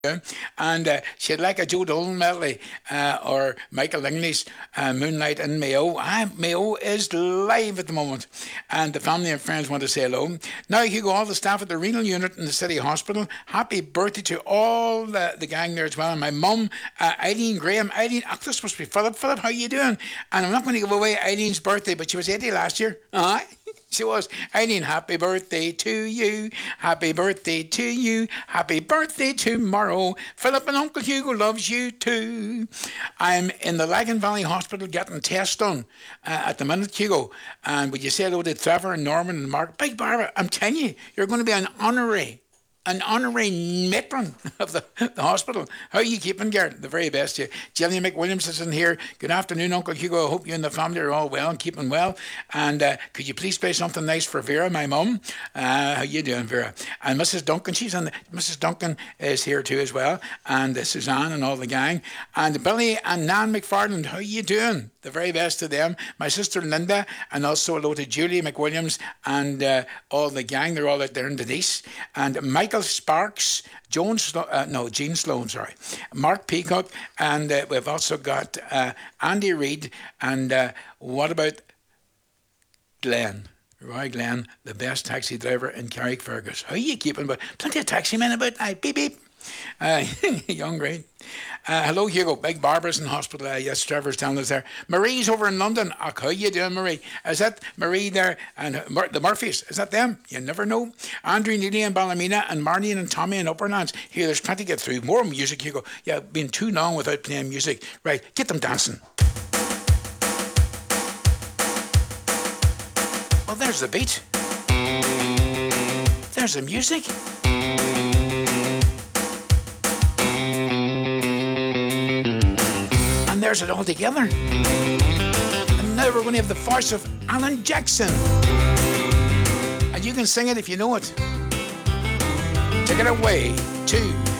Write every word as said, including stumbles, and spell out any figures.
doing? And uh, she'd like a Joe Dolan medley uh, or Michael Lingley's uh, Moonlight in Mayo. Ah, Mayo is live at the moment, and the family and friends want to say hello. Now, Hugo, all the staff at the renal unit in the City Hospital, happy birthday to all the, the gang there as well. And my mum, uh, Eileen Graham. Eileen, oh, this must be Philip. Philip, how you doing? And I'm not going to give away Eileen's birthday, but she was eighty last year. Uh-huh. She was. Eileen, happy birthday to you. Happy birthday to you. Happy birthday tomorrow. Philip and Uncle Hugo loves you too. I'm in the Lagan Valley Hospital getting tests done uh, at the minute, Hugo. And would you say hello to Trevor and Norman and Mark? Big Barbara, I'm telling you, you're going to be an honorary an honorary matron of the, the hospital. How are you keeping, Garrett? The very best to you. Gillian McWilliams is in here. Good afternoon, Uncle Hugo. I hope you and the family are all well and keeping well. And uh, could you please play something nice for Vera, my mum? Uh, how you doing, Vera? And Missus Duncan, she's on the, Missus Duncan is here too as well. And uh, Suzanne and all the gang. And Billy and Nan McFarland, how you doing? The very best to them. My sister Linda, and also hello to Julie McWilliams and uh, all the gang. They're all out there in Denise. And Michael Sparks, Joan, Slo- uh, no, Jean Sloan, sorry. Mark Peacock, and uh, we've also got uh, Andy Reid. And uh, what about Glenn? Roy Glenn, the best taxi driver in Carrickfergus. How are you keeping? But plenty of taxi men about. Aye, beep beep. Uh, young Reid. Uh, hello, Hugo. Big Barbara's in hospital. Uh, yes, Trevor's telling us there. Marie's over in London. Oh, how you doing, Marie? Is that Marie there? And uh, Mur- the Murphys, is that them? You never know. Andrew Neely and Ballymena and Marnie and Tommy in Upperlands. Here, there's plenty to get through. More music, Hugo. Yeah, been too long without playing music. Right, get them dancing. Well, there's the beat. There's the music. And there's it all together. And now we're going to have the voice of Alan Jackson. And you can sing it if you know it. Take it away, two.